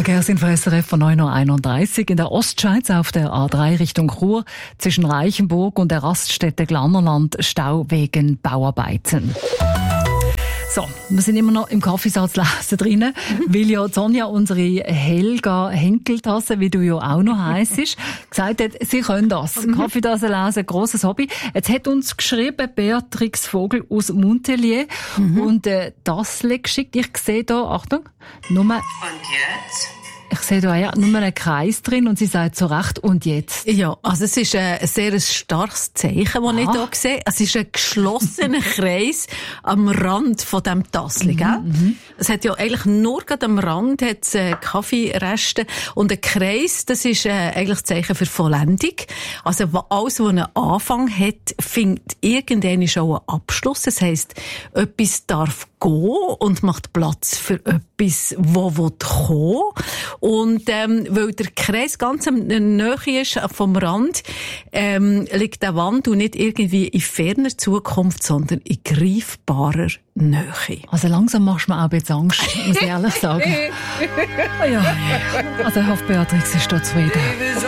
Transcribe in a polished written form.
Verkehrsinfo SRF von 9.31 Uhr. In der Ostschweiz auf der A3 Richtung Chur zwischen Reichenburg und der Raststätte Glannerland Stau wegen Bauarbeiten. So, wir sind immer noch im Kaffeesatz lesen drinnen, weil ja Sonja, unsere Helga Henkeltasse, wie du ja auch noch heissest, gesagt hat, sie können das. Kaffeetasse lesen, grosses Hobby. Jetzt hat uns geschrieben Beatrix Vogel aus Montpellier und das geschickt. Ich sehe da, Achtung, nur... Und jetzt? Ich sehe da ja nur einen Kreis drin und sie sagt so recht, und jetzt? Ja, also es ist ein sehr starkes Zeichen, das ich hier sehe. Es ist ein geschlossener Kreis am Rand von diesem Tassel, gell? Es hat ja eigentlich nur gerade am Rand hat's Kaffeereste und ein Kreis, das ist eigentlich das Zeichen für Vollendung. Also alles, was einen Anfang hat, findet irgendwann schon einen Abschluss. Das heisst, etwas darf gehen und macht Platz für etwas, das kommen. Und weil der Kreis ganz in der Nähe ist vom Rand, liegt der Wand und nicht irgendwie in ferner Zukunft, sondern in greifbarer Nähe. Also langsam machst du mir auch jetzt Angst, muss ich ehrlich sagen. Ja, also ich hoffe, Beatrix ist da zufrieden.